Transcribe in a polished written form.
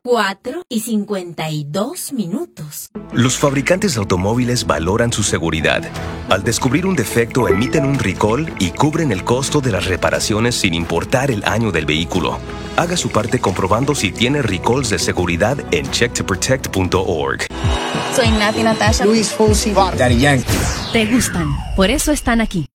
4:52. Los fabricantes de automóviles valoran su seguridad. Al descubrir un defecto, emiten un recall y cubren el costo de las reparaciones sin importar el año del vehículo. Haga su parte comprobando si tiene recalls de seguridad en checktoprotect.org. Soy Nati Natasha, Luis Fonsi, Daddy Yankee. Te gustan, por eso están aquí.